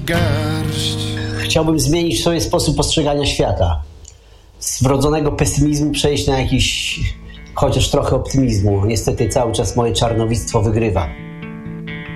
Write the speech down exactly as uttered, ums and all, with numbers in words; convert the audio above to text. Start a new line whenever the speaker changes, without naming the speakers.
garść.
Chciałbym zmienić sobie sposób postrzegania świata. Z wrodzonego pesymizmu przejść na jakiś chociaż trochę optymizmu. Niestety cały czas moje czarnowictwo wygrywa.